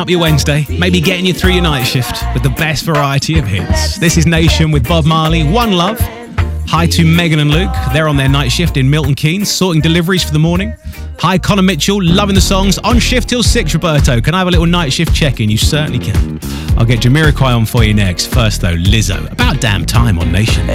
Up your Wednesday, maybe getting you through your night shift with the best variety of hits. This is Nation with Bob Marley, One Love. Hi to Megan and Luke, they're on their night shift in Milton Keynes, sorting deliveries for the morning. Hi Connor Mitchell, loving the songs, on shift till 6, Roberto. Can I have a little night shift check-in? You certainly can. I'll get Jamiroquai on for you next. First though, Lizzo, about damn time on Nation.